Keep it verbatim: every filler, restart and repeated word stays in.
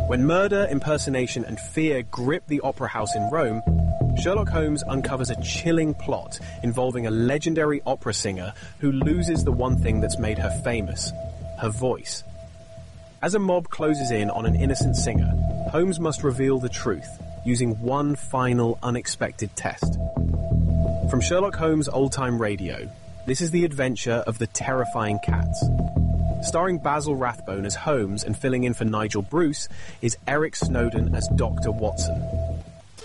When murder, impersonation and fear grip the opera house in Rome, Sherlock Holmes uncovers a chilling plot involving a legendary opera singer who loses the one thing that's made her famous, her voice. As a mob closes in on an innocent singer, Holmes must reveal the truth, using one final unexpected test. From Sherlock Holmes Old Time Radio, this is the adventure of the Terrifying Cats. Starring Basil Rathbone as Holmes and filling in for Nigel Bruce is Eric Snowdon as Doctor Watson.